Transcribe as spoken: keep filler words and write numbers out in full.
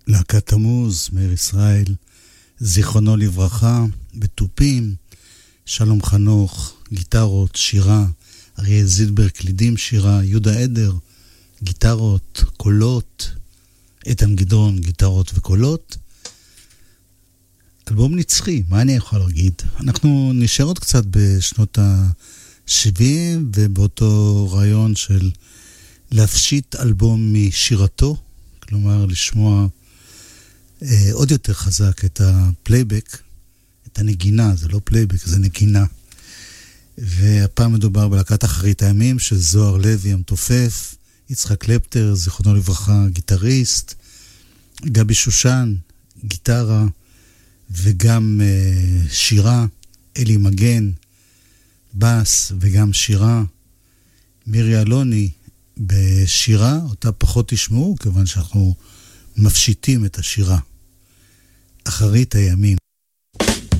להקת תמוז, מאיר ישראל, זיכרונו לברכה, בטופים, שלום חנוך, גיטרות, שירה, אריה זילבר, קלידים, שירה, יהודה עדר, גיטרות, קולות, איתן גדרון, גיטרות וקולות. אלבום נצחי, מה אני יכול להגיד? אנחנו נשאר עוד קצת בשנות ה-שבעים, ובאותו רעיון של להפשיט אלבום משירתו, כלומר לשמוע אה, עוד יותר חזק את הפלייבק, את הנגינה, זה לא פלייבק, זה נגינה. והפעם מדובר בלהקת אחרית הימים של זוהר לוי המתופף, יצחק קלפטר, זיכרונו לברכה, גיטריסט, גבי שושן, גיטרה, וגם אה, שירה, אלי מגן, בס וגם שירה, מירי אלוני בשירה, אותה פחות תשמעו, כיוון שאנחנו מפשיטים את השירה. אחרית הימים.